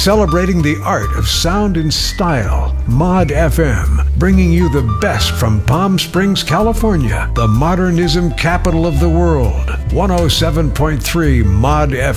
celebrating the art of sound and style. Mod FM, bringing you the best from Palm Springs, California, the modernism capital of the world. 107.3 Mod FM.